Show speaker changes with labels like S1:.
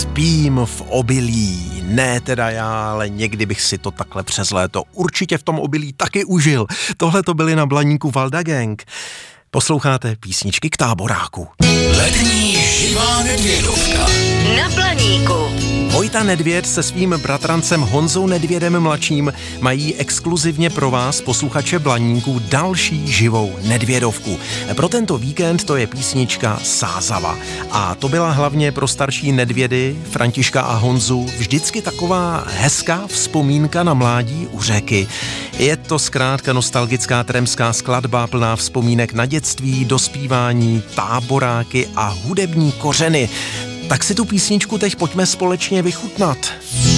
S1: Spím v obilí. Ne teda já, ale někdy bych si to takhle přes léto určitě v tom obilí taky užil. Tohle to byli na Blaníku Valda Gang. Posloucháte písničky k táboráku.
S2: Letní živá Nedvědovka.
S3: Na Blaníku.
S1: Vojta Nedvěd se svým bratrancem Honzou Nedvědem mladším mají exkluzivně pro vás, posluchače Blaníku, další živou Nedvědovku. Pro tento víkend to je písnička Sázava. A to byla hlavně pro starší Nedvědy, Františka a Honzu, vždycky taková hezká vzpomínka na mládí u řeky. Je to zkrátka nostalgická tremská skladba plná vzpomínek na dětství, dospívání, táboráky a hudební kořeny. Tak si tu písničku teď pojďme společně vychutnat.